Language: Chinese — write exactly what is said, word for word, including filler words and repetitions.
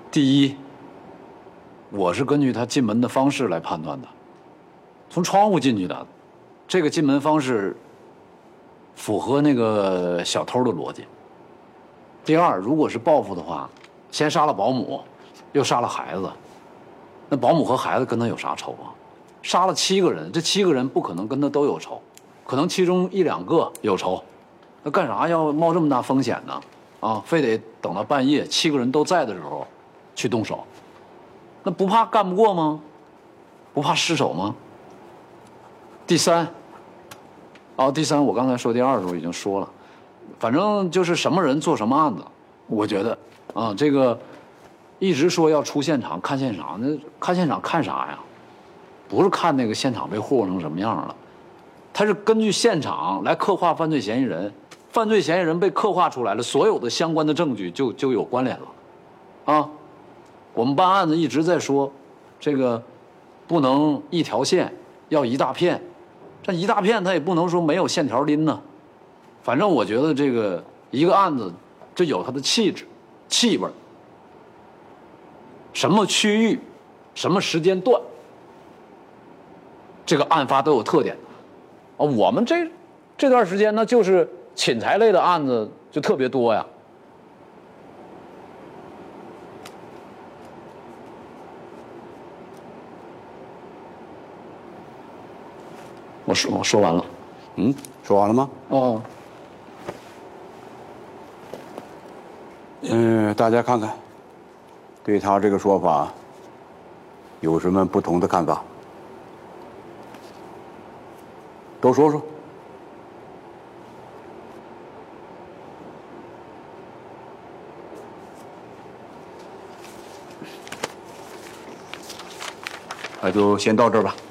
第一，我是根据他进门的方式来判断的，从窗户进去的，这个进门方式符合那个小偷的逻辑。第二，如果是报复的话，先杀了保姆，又杀了孩子，那保姆和孩子跟他有啥仇啊？杀了七个人，这七个人不可能跟他都有仇，可能其中一两个有仇，那干啥要冒这么大风险呢？啊，非得等到半夜七个人都在的时候去动手，那不怕干不过吗？不怕失手吗？第三，哦，第三，我刚才说第二的时候已经说了，反正就是什么人做什么案子，我觉得啊，这个一直说要出现场看现场，那看现场看啥呀？不是看那个现场被霍成什么样了，他是根据现场来刻画犯罪嫌疑人，犯罪嫌疑人被刻画出来了，所有的相关的证据就就有关联了，啊，我们办案子一直在说，这个不能一条线，要一大片，这一大片它也不能说没有线条拎呢，反正我觉得这个一个案子，这有它的气质、气味，什么区域、什么时间段。这个案发都有特点，啊，我们这这段时间呢，就是侵财类的案子就特别多呀。我说我说完了， 嗯，说完了吗？ 哦， 嗯，大家看看，对他这个说法有什么不同的看法？都说说。那就先到这儿吧。